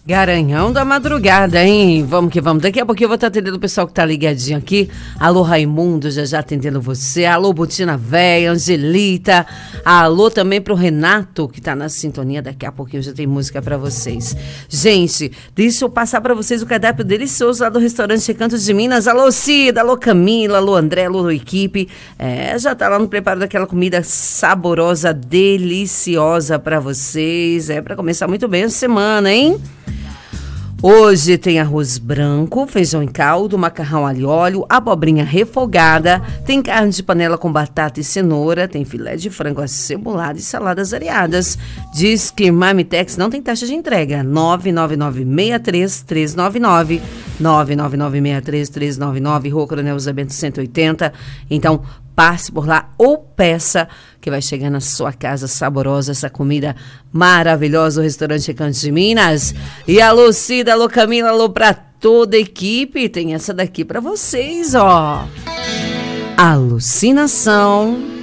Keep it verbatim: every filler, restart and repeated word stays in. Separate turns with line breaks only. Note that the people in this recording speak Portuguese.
Garanhão da madrugada, hein? Vamos que vamos. Daqui a pouquinho eu vou estar atendendo o pessoal que tá ligadinho aqui. Alô, Raimundo, já já atendendo você. Alô, Botina Véia, Angelita. Alô também pro Renato, que tá na sintonia. Daqui a pouquinho já tem música pra vocês. Gente, deixa eu passar pra vocês o cardápio delicioso lá do restaurante Recanto de Minas. Alô, Cida, alô, Camila, alô, André, alô, equipe. É, já tá lá no preparo daquela comida saborosa, deliciosa pra vocês. É pra começar muito bem a semana, hein? Hoje tem arroz branco, feijão em caldo, macarrão alho e óleo, abobrinha refogada, tem carne de panela com batata e cenoura, tem filé de frango acebolado e saladas areadas. Diz que Marmitex não tem taxa de entrega. nove nove nove seis três três nove nove, nove nove nove seis três três nove nove, Rua Coronel José Bento cento e oitenta. Então, passe por lá ou peça, que vai chegar na sua casa saborosa essa comida maravilhosa do restaurante Recanto de Minas. E alô, Cida, alô, Camila, alô pra toda a equipe. Tem essa daqui pra vocês, ó. Alucinação